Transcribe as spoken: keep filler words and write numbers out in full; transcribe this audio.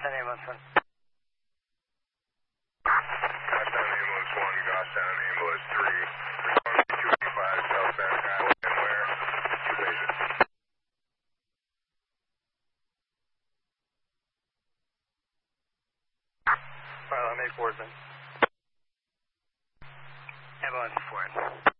Goshtown Ambulance one. Goshtown Ambulance one, Goshtown Ambulance three. two eighty-five South Bend Highway, and where? Two patients. File, I'm eight four, then. Ambulance four.